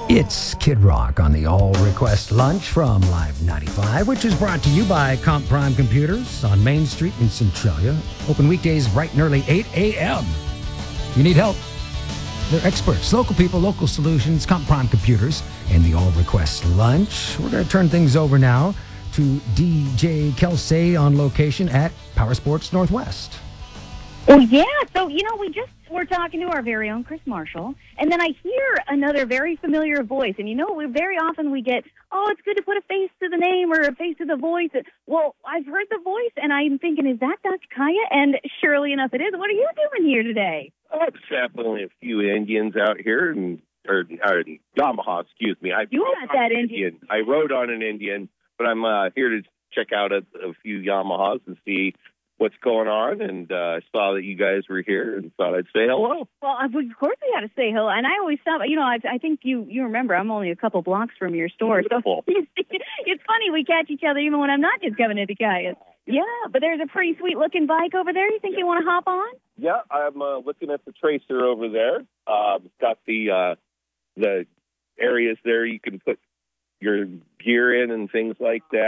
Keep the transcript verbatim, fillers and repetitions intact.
It's Kid Rock on the All Request Lunch from Live ninety-five, which is brought to you by Comp Prime Computers on Main Street in Centralia. Open weekdays bright and early, eight a.m. You need help? They're experts, local people, local solutions, Comp Prime Computers, and the All Request Lunch. We're going to turn things over now to D J Kelsey on location at Power Sports Northwest. Well, yeah. So, you know, we just were talking to our very own Chris Marshall, and then I hear another very familiar voice. And, you know, we very often we get, oh, it's good to put a face to the name or a face to the voice. Well, I've heard the voice, and I'm thinking, is that Doctor Kaya? And surely enough, it is. What are you doing here today? I'm sampling a few Indians out here, and or, or Yamaha, excuse me. I You got that Indian. Indian. I rode on an Indian, but I'm uh, here to check out a, a few Yamahas and see what's going on, and uh, I saw that you guys were here and thought I'd say hello. Well, of course we got to say hello, and I always stop. You know, I, I think you you remember I'm only a couple blocks from your store, so it's funny we catch each other even when I'm not just coming into Kaya's. Yeah, but there's a pretty sweet looking bike over there. You think you want to hop on? Yeah, I'm uh, looking at the Tracer over there. Uh, it's got the uh, the areas there you can put your gear in and things like that.